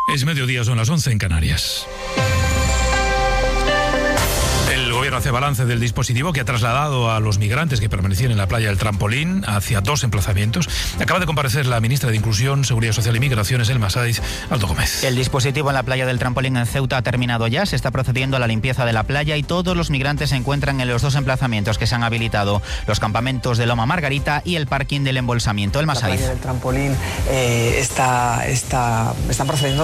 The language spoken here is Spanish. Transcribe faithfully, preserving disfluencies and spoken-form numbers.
Es mediodía, son las once en Canarias. El gobierno hace balance del dispositivo que ha trasladado a los migrantes que permanecían en la playa del Trampolín hacia dos emplazamientos. Acaba de comparecer la ministra de Inclusión, Seguridad Social y Migraciones, Elma Sáiz. Aldo Gómez. El dispositivo en la playa del Trampolín en Ceuta ha terminado ya. Se está procediendo a la limpieza de la playa y todos los migrantes se encuentran en los dos emplazamientos que se han habilitado: los campamentos de Loma Margarita y el parking del embolsamiento. Elma Sáiz. La playa del Trampolín eh, está, está, están procediendo